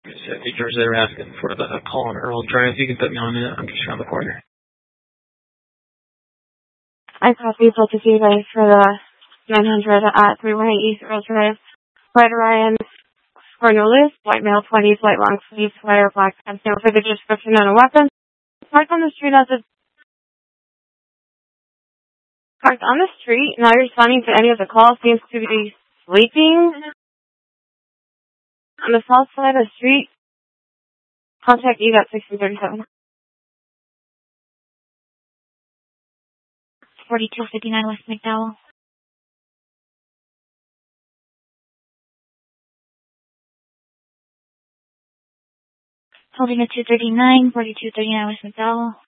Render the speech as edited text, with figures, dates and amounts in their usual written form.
New Jersey, they're asking for the call on Earl Drive. You can put me on a minute. I'm just around the corner. I copy both of you guys for the 900 at 318 East Earl Drive. White Ryan, Cornelius, white male 20s, white long sleeves, sweater, black pants, no further description on a weapon. Parked on the street not responding to any of the calls, seems to be sleeping. On the south side of the street, contact you at 1637. 4259 West McDowell. Holding a 239, 4239 West McDowell.